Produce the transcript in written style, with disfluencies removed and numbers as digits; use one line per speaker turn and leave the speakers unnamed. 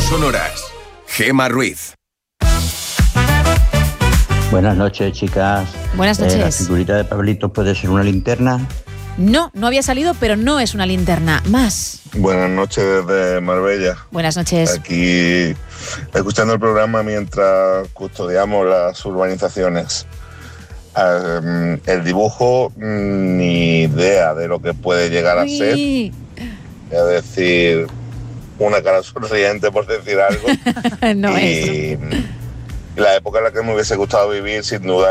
sonoras. Gemma Ruiz.
Buenas noches, chicas.
Buenas noches.
¿La figurita de Pablito puede ser una linterna?
No había salido, pero no es una linterna. Más.
Buenas noches desde Marbella.
Buenas noches.
Aquí escuchando el programa mientras custodiamos las urbanizaciones. El dibujo, ni idea de lo que puede llegar a ser. Es decir, una cara sonriente, por decir algo.
No
y la época en la que me hubiese gustado vivir, sin duda,